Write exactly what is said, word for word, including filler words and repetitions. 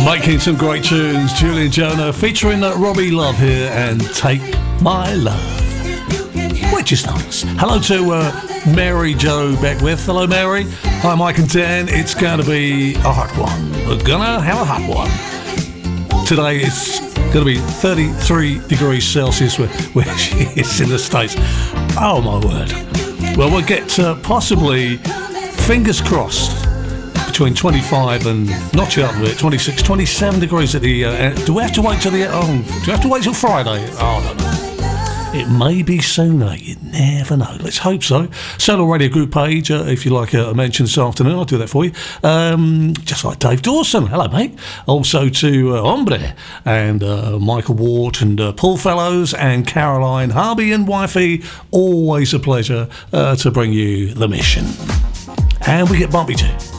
Making some great tunes, Julian Jonah featuring uh, Robbie Love here and Take My Love, which is nice. Hello to uh, Mary Jo Beckwith. Hello Mary. Hi Mike and Dan. It's going to be a hot one. We're gonna have a hot one. Today it's going to be thirty-three degrees Celsius where, where she is in the States. Oh my word. Well, we'll get uh, possibly, fingers crossed, between twenty-five and, not yet up with it, twenty-six, twenty-seven degrees at the, uh, do we have to wait till the, oh, do we have to wait till Friday? Oh, I don't know. It may be sooner, you never know. Let's hope so. Solar Radio Group page, uh, if you like a mention this afternoon, I'll do that for you. Um, just like Dave Dawson, hello mate. Also to uh, Hombre and uh, Michael Ward and uh, Paul Fellows and Caroline, hubby and wifey. Always a pleasure uh, to bring you the mission. And we get bumpy too.